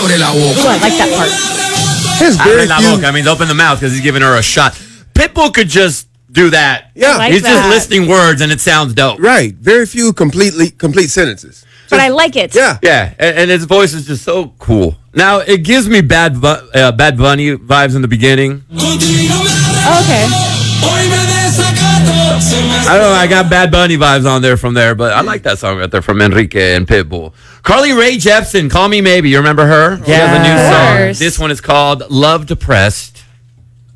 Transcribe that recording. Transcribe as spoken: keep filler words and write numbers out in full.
Ooh, I like that part. There's very Abre la few. boca. I mean, open the mouth because he's giving her a shot. Pitbull could just do that. Yeah, like he's that. just listing words and it sounds dope. right. Very few completely complete sentences. But I like it. Yeah. Yeah, and, and his voice is just so cool. Now it gives me bad Bu- uh, Bad Bunny vibes in the beginning. Okay. I don't know. I got Bad Bunny vibes on there from there, but I like that song right there from Enrique and Pitbull. Carly Rae Jepsen, Call Me Maybe. You remember her? She has a new Of song. course. This one is called Love Depressed.